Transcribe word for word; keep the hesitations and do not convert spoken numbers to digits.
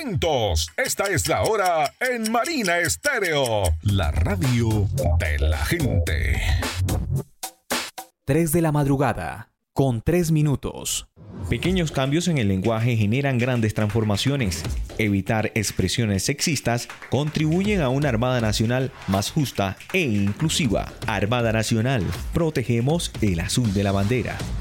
atentos. Esta es la hora en Marina Estéreo, la radio de la gente. tres de la madrugada, con tres minutos. Pequeños cambios en el lenguaje generan grandes transformaciones. Evitar expresiones sexistas contribuyen a una Armada Nacional más justa e inclusiva. Armada Nacional, protegemos el azul de la bandera.